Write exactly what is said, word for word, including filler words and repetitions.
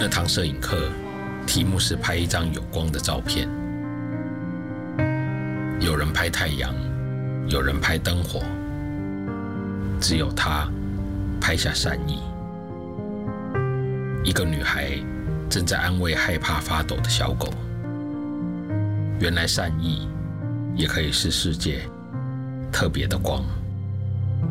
那堂摄影课题目是拍一张有光的照片，有人拍太阳，有人拍灯火，只有他拍下善意。一个女孩正在安慰害怕发抖的小狗。原来善意也可以是世界特别的光。